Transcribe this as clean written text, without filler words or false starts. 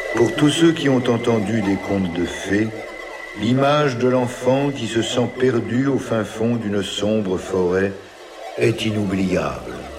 Pour tous ceux qui ont entendu des contes de fées, l'image de l'enfant qui se sent perdu au fin fond d'une sombre forêt est inoubliable.